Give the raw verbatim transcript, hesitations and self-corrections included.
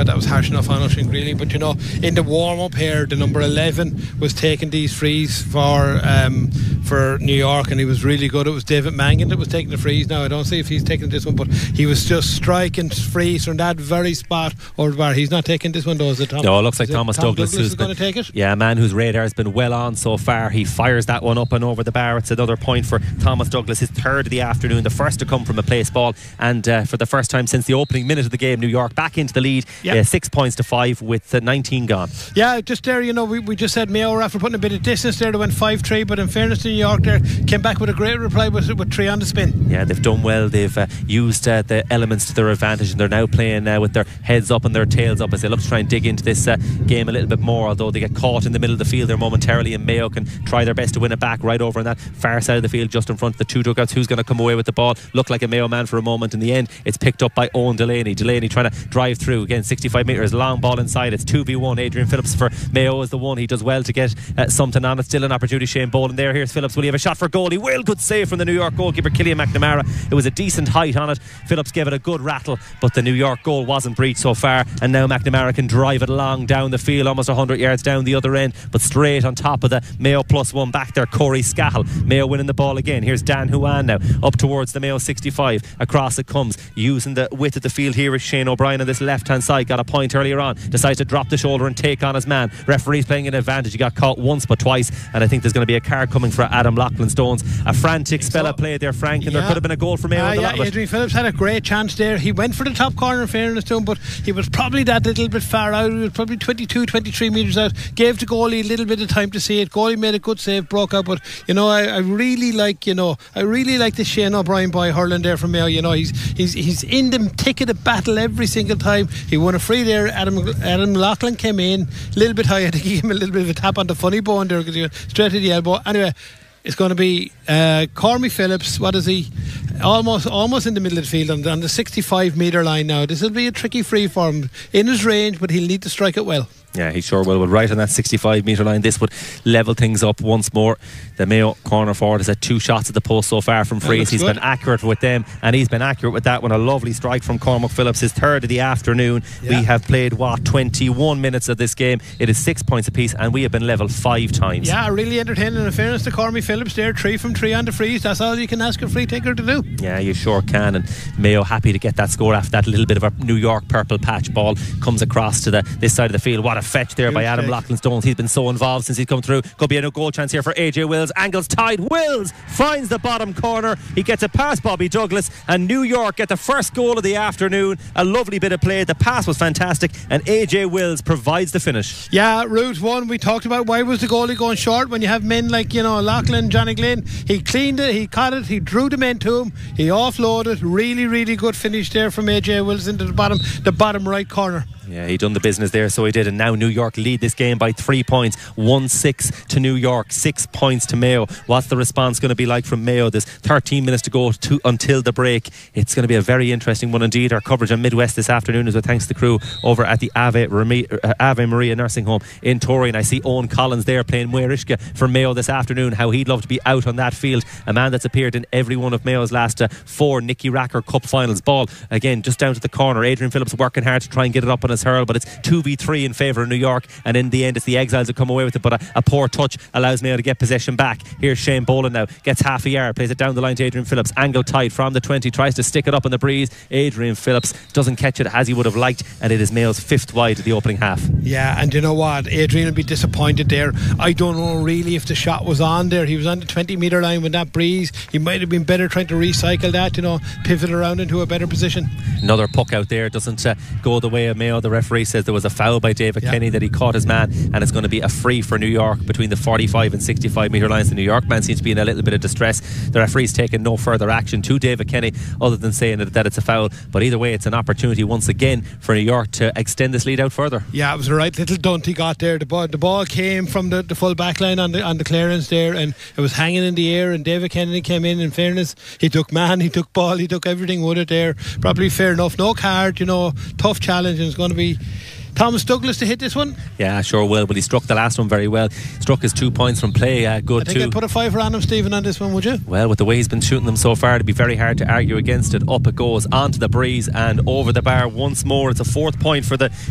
David, that was harsh enough on Oisin Greeley. But you know, in the warm-up here, the number eleven was taking these frees for um, for New York, and he was really good. It was David Mangan that was taking the frees. Now I don't see if he's taking this one, but he was just striking frees from that very spot over the bar. He's not taking this one though, is it, Tom? No, it looks like is Thomas Tom Douglas, Douglas who's is going to take it. Yeah, a man whose radar has been well on so far. He fires that one up and over the bar. It's another point for Thomas Douglas, his third of the afternoon, the first to come from a place ball, and uh, for the first time since the opening minute of the game, New York back into the lead. Yep. uh, six points to five with uh, nineteen gone. Yeah, just there, you know, we, we just said Mayo after putting a bit of distance there, they went five three, but in fairness to New York there, came back with a great reply with, with three on the spin. Yeah, they've done well. They've uh, used uh, the elements to their advantage, and they're now playing uh, with their heads up and their tails up as they look to try and dig into this uh, game a little bit more, although they get caught in the middle of the field there momentarily, and Mayo can try their best to win it back right over on that far side of the field just in front of the two dugouts. Who's going to come away with the ball? Looked like a Mayo man for a moment. In the end, it's picked up by Owen Delaney. Delaney trying to drive through, again sixty-five metres, long ball inside. It's two v one. Adrian Phillips for Mayo is the one. He does well to get uh, something on it. Still an opportunity. Shane Boland there. Here's Phillips. Will he have a shot for goal? He will. Good save from the New York goalkeeper Killian McNamara. It was a decent height on it. Phillips gave it a good rattle, but the New York goal wasn't breached so far, and now McNamara can drive it along down the field, almost one hundred yards down the other end, but straight on top of the Mayo plus one back there, Corey Scahill. Mayo winning the ball again. Here's Dan Huan now up towards the Mayo sixty-five. Across it comes, using the width of the field. Here is Shane O'Brien on this left hand side. Got a point earlier on, decides to drop the shoulder and take on his man. Referee's playing an advantage. He got caught once but twice, and I think there's going to be a card coming for Adam Lachlan Stones. A frantic spell of play there, Frank, and yeah. there could have been a goal for Mayo. Uh, yeah, Adrian Phillips had a great chance there. He went for the top corner in fairness to him, but he was probably that little bit far out. He was probably twenty-two, twenty-three metres out. Gave the goalie a little bit of time to see it. Goalie made a good save, broke out, but you know, I, I really like, you know, I really like the Shane O'Brien boy hurling there from Mayo. You know, he's he's he's in the thick of the battle every single time. He won a free there. Adam Adam Lachlan came in a little bit high. I think he gave him a little bit of a tap on the funny bone there because he went straight to the elbow. Anyway, it's going to be uh, Cormy Phillips. What is he? Almost almost in the middle of the field on, on the sixty-five metre line now. This will be a tricky free for him in his range, but he'll need to strike it well. Yeah, he sure will. But right on that sixty-five metre line, this would level things up once more. The Mayo corner forward has had two shots at the post so far from frees. He's good. Been accurate with them, and he's been accurate with that one. A lovely strike from Cormac Phillips, his third of the afternoon. Yeah. We have played, what, twenty-one minutes of this game. It is six points apiece, and we have been level five times. Yeah, really entertaining. In fairness to Cormy Phillips there, three from three on the frees. That's all you can ask a free taker to do. Yeah, you sure can. And Mayo happy to get that score after that little bit of a New York purple patch. Ball comes across to the this side of the field. What a fetch there by Adam Lachlan Stones. He's been so involved since he's come through. Could be a goal chance here for A J Wills. Angles tied. Wills finds the bottom corner. He gets it past Bobby Douglas, and New York get the first goal of the afternoon. A lovely bit of play. The pass was fantastic, and A J Wills provides the finish. Yeah, route one, we talked about why was the goalie going short when you have men like, you know, Lachlan, Johnny Glynn. He cleaned it, he caught it, he drew the men to him, he offloaded. Really, really good finish there from A J Wills into the bottom, the bottom right corner. Yeah, he done the business there, so he did. And now New York lead this game by three points. one six to New York, six points to Mayo. What's the response going to be like from Mayo? There's thirteen minutes to go to, until the break. It's going to be a very interesting one indeed. Our coverage on Midwest this afternoon is with thanks to the crew over at the Ave, Remi, uh, Ave Maria Nursing Home in Tory. And I see Owen Collins there playing Muirishka for Mayo this afternoon. How he'd love to be out on that field. A man that's appeared in every one of Mayo's last uh, four Nicky Racker Cup finals. Ball again just down to the corner. Adrian Phillips working hard to try and get it up on his hurl, but it's two v three in favour of New York, and in the end it's the Exiles that come away with it. But a, a poor touch allows Mayo to get possession back. Here's Shane Boland now, gets half a yard, plays it down the line to Adrian Phillips. Angle tight from the twenty, tries to stick it up in the breeze. Adrian Phillips doesn't catch it as he would have liked, and it is Mayo's fifth wide of the opening half. Yeah, and you know what, Adrian would be disappointed there. I don't know really if the shot was on there. He was on the twenty metre line with that breeze. He might have been better trying to recycle that, you know, pivot around into a better position. Another puck out there doesn't uh, go the way of Mayo. The referee says there was a foul by David yeah. Kenny, that he caught his man, and it's going to be a free for New York between the forty-five and sixty-five metre lines. The New York man seems to be in a little bit of distress. The referee's taken no further action to David Kenny other than saying that, that it's a foul, but either way it's an opportunity once again for New York to extend this lead out further. Yeah, it was the right little dunt he got there. The ball, the ball came from the, the full back line on the, on the clearance there, and it was hanging in the air, and David Kennedy came in. In fairness, he took man, he took ball, he took everything with it there. Probably fair enough. No card, you know, tough challenge, and it's going to be Thomas Douglas to hit this one. Yeah, sure will, but he struck the last one very well. Struck his two points from play, uh, good too. I think too. I'd put a fiver on him, Stephen, on this one, would you? Well, with the way he's been shooting them so far, it'd be very hard to argue against it. Up it goes, onto the breeze and over the bar once more. It's a fourth point for the